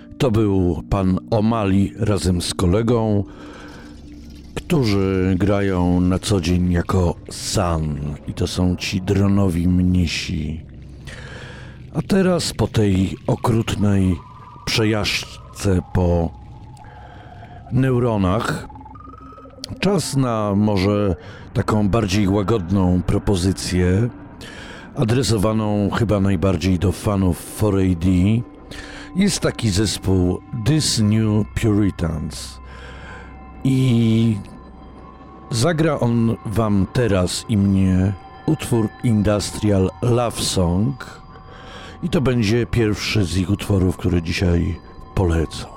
To był pan O'Malley razem z kolegą, którzy grają na co dzień jako Sun i to są ci dronowi mnisi. A teraz po tej okrutnej przejażdżce po neuronach czas na może taką bardziej łagodną propozycję adresowaną chyba najbardziej do fanów 4AD. Jest taki zespół This New Puritans i zagra on wam teraz i mnie utwór Industrial Love Song i to będzie pierwszy z ich utworów, który dzisiaj polecą.